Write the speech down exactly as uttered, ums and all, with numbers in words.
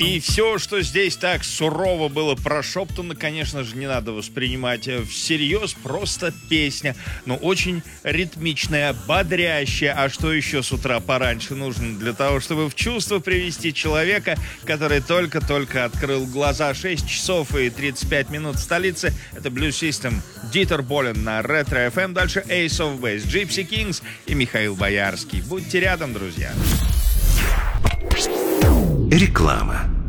И все, что здесь так сурово было прошептано, конечно же, не надо воспринимать всерьез. Просто песня, но очень ритмичная, бодрящая. А что еще с утра пораньше нужно для того, чтобы в чувство привести человека, который только-только открыл глаза? Шесть часов и тридцать пять минут в столице. Это Blue System, Дитер Болен на Ретро эф эм. Дальше Ace of Base, Gypsy Kings и Михаил Боярский. Будьте рядом, друзья. Реклама.